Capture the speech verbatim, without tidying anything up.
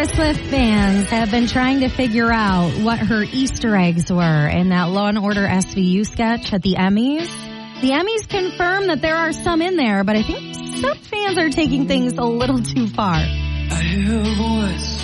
Swift fans have been trying to figure out what her Easter eggs were in that Law and Order S V U sketch at the Emmys. The Emmys confirm that there are some in there, but I think some fans are taking things a little too far. I hear a voice